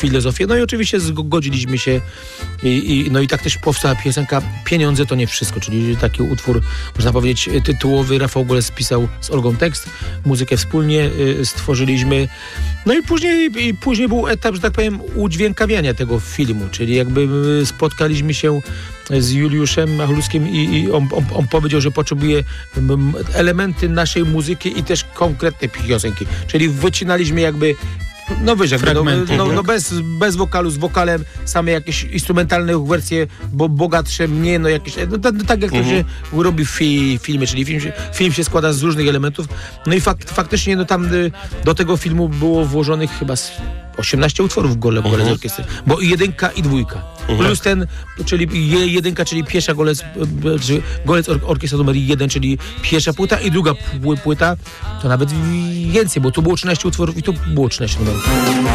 filozofię. No i oczywiście zgodziliśmy się no i tak też powstała piosenka Pieniądze to nie wszystko, czyli taki utwór, można powiedzieć, tytułowy. Rafał Golec spisał z Olgą tekst, muzykę wspólnie stworzyliśmy. No i później był etap, że tak powiem, udźwiękawiania tego filmu, czyli jakby spotkaliśmy się z Juliuszem Machuluskiem i on powiedział, że potrzebuje elementy naszej muzyki i też konkretne piosenki, czyli wycinaliśmy jakby bez wokalu, z wokalem, same jakieś instrumentalne wersje, bo bogatsze, mniej, tak jak to się robi w filmie, czyli film się składa z różnych elementów, no i faktycznie tam do tego filmu było włożonych chyba 18 utworów Golec Orkiestry, bo i 1 i 2. Plus czyli 1, czyli pierwsza Golec Orkiestra numer 1, czyli pierwsza płyta i druga płyta, to nawet więcej, bo tu było 13 utworów i tu było 13 numerów.